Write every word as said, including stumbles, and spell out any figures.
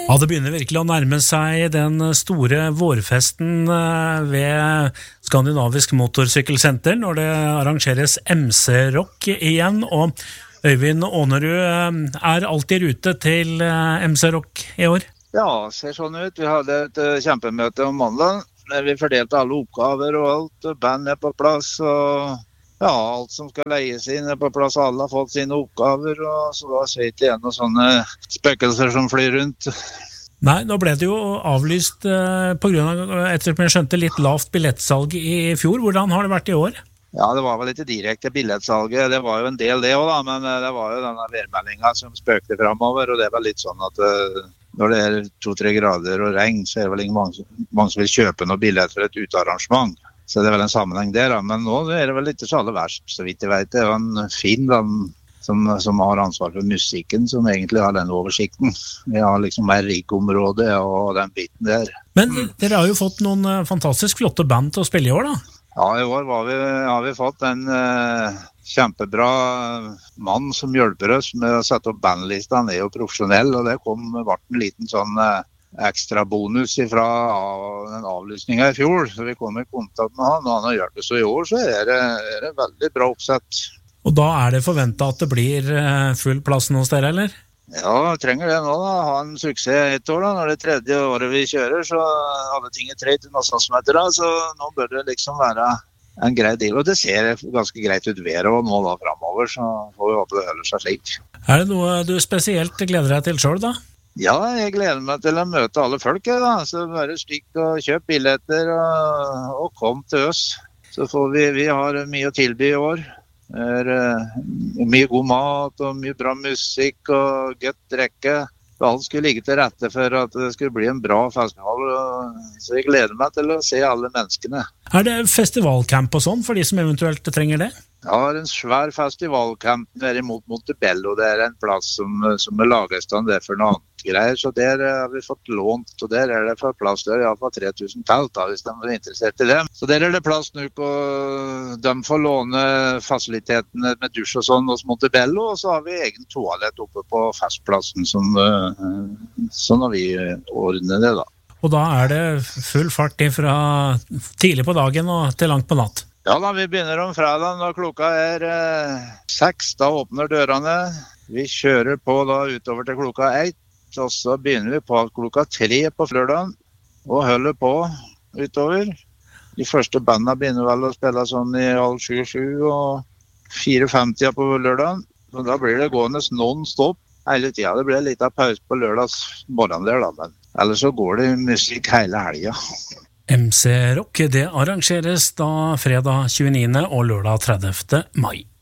Ja, det begynner virkelig å nærme seg den store vårfesten ved Skandinavisk Motorcykkelsenter når det arrangeres M C-rock igjen, og Øyvind Aanerud er alltid i rute til M C-rock i år. Ja, ser sånn ut. Vi hadde et kjempemøte om mandag, der vi fordelte alle oppgaver og alt, band er på plass, og ja, alt som skal leies inn er på plass, alle har fått sine oppgaver, og så da ser ikke igjen noen sånne spøkelser som flyr rundt. Nei, nå ble det jo avlyst eh, på grunn av, etter at vi skjønte, litt lavt billettsalg i fjor. Hvordan har det vært i år? Ja, det var vel litt direkte billettsalget, det var jo en del det også da, men det var jo denne værmeldingen som spøkte fremover, og det var litt sånn at uh, når det er to-tre grader og regn, så er det vel ingen mange, mange som vil kjøpe noe billett for et utearrangement. Så det er vel en sammenheng der, da. Men nå er det vel ikke så aller verst, så vidt jeg vet. Det er jo en fin da, som, som har ansvar for musikken, som egentlig har den oversikten. Vi har liksom mer rikområde og den biten der. Men dere har jo fått noen fantastisk flotte band til å spille i år, da? Ja, i år var vi, har vi fått en uh, kjempebra mann som hjelper oss med å sette opp bandlista. Han er jo profesjonell, og det kom vart en liten sånn uh, ekstra bonus fra den avlysningen i fjor, så vi kom i kontakt med han, og han har gjort det. Så i år så er det, er det veldig bra oppsett. Og da er det forventet at det blir full plass hos dere, eller? Ja, vi trenger det nå da, ha en suksess et år da, når det er tredje året vi kjører, så alle ting er tre til noe som heter da, så nå bør det liksom være en grei deal, og det ser ganske greit ut været og nå da fremover, så får vi håpe det holder seg slik. Er det noe du spesielt gleder deg til selv da? Ja, jeg gleder meg til å møte alle folk, da. Så bare stikk og kjøp billetter og, og kom til oss. Så får vi, vi har mye å tilby i år. Det er uh, mye god mat og mye bra musikk og godt drekke. Alt skulle ligge til rette for at det skulle bli en bra festival, så jeg gleder meg til å se alle menneskene. Er det festivalcamp og sånn for de som eventuelt trenger det? Ja, det er en svær festivalcamp der imot Montebello. Det er en plass som, som er laget stand der for noe annet greier, så der har vi fått lånt, og der er det for plass der, i hvert fall tre tusen telt da, hvis de er interessert i det. Så der er det plass nå, og de får låne fasilitetene med dusj og sånn hos Montebello, og så har vi egen toalett oppe på festplassen, som, sånn har vi ordnet det da. Og da er det full fart fra tidlig på dagen og til langt på natt? Ja da, vi begynner om fredag når klokka er eh, seks, da åpner dørene. Vi kjører på da utover til klokka ett, og så begynner vi på klokka tre på lørdagen, og holder på utover. De første bandene begynner vel å spille sånn i halv sju-sju og fire femti på lørdagen, og da blir det gående non-stop hele tiden. Det blir litt av pause på lørdags morgen der da, men ellers så går det musikk hele helgen. M C-rock, det arrangeres da fredag tjueniende og lørdag tredivte mai.